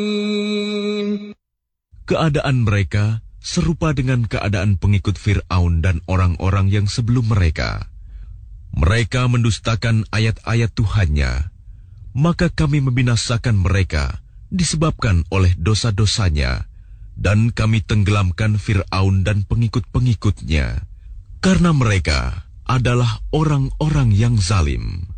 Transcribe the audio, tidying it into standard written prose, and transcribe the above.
Keadaan mereka serupa dengan keadaan pengikut Fir'aun dan orang-orang yang sebelum mereka. Mereka mendustakan ayat-ayat Tuhannya, maka kami membinasakan mereka disebabkan oleh dosa-dosanya, dan kami tenggelamkan Fir'aun dan pengikut-pengikutnya, karena mereka adalah orang-orang yang zalim.